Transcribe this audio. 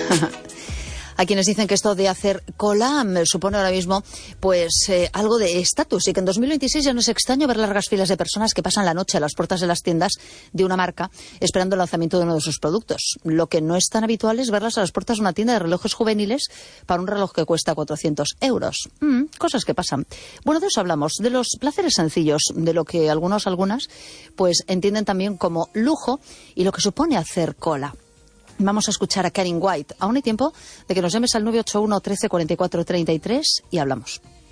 A quienes dicen que esto de hacer cola supone ahora mismo pues algo de estatus, y que en 2026 ya no es extraño ver largas filas de personas que pasan la noche a las puertas de las tiendas de una marca esperando el lanzamiento de uno de sus productos. Lo que no es tan habitual es verlas a las puertas de una tienda de relojes juveniles para un reloj que cuesta 400 euros. Cosas que pasan. Bueno, de eso hablamos, de los placeres sencillos, de lo que algunas pues entienden también como lujo y lo que supone hacer cola. Vamos a escuchar a Karen White. Aún hay tiempo de que nos llames al 981 13 44 33 y hablamos.